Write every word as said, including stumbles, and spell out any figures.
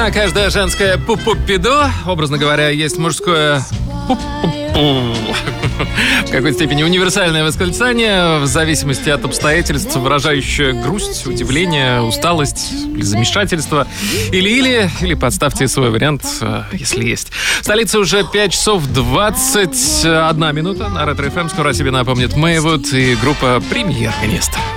А каждое женское пу-пу-пидо, образно говоря, есть мужское пу-пу-пу. В какой-то степени универсальное восклицание, в зависимости от обстоятельств, выражающее грусть, удивление, усталость или замешательство. Или-или, или подставьте свой вариант, если есть. В столице уже пять часов двадцать одна минута. На Ретро эф эм скоро о себе напомнит Мэйвуд и группа «Премьер-министр».